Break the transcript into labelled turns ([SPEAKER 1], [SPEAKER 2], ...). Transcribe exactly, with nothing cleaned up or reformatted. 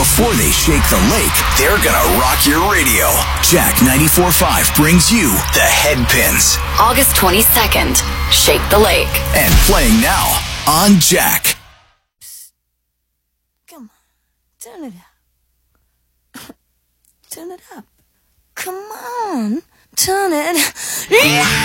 [SPEAKER 1] Before they shake the lake, they're gonna rock your radio. Jack ninety-four point five brings you the Headpins.
[SPEAKER 2] August twenty-second, Shake the Lake.
[SPEAKER 1] And playing now on Jack.
[SPEAKER 3] Come on, turn it up. Turn it up. Come on, turn it. Yeah!